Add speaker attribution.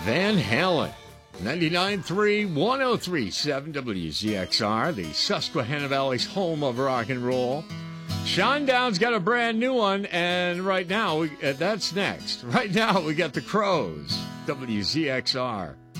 Speaker 1: Van Halen. 99.3, 103.7 WZXR, the Susquehanna Valley's home of rock and roll. Shinedown's got a brand new one, and right now, that's next. Right now, we got the Crows, WZXR.